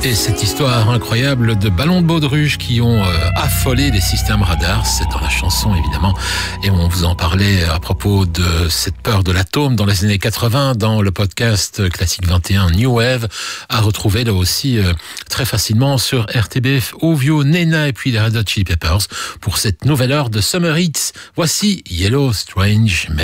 Et cette histoire incroyable de ballons de baudruche qui ont affolé les systèmes radars, c'est dans la chanson évidemment, et on vous en parlait à propos de cette peur de l'atome dans les années 80 dans le podcast Classique 21 New Wave, à retrouver là aussi très facilement sur RTBF, Ovio, Nena et puis les Red Hot Chili Peppers pour cette nouvelle heure de Summer Hits. Voici Yellow Strange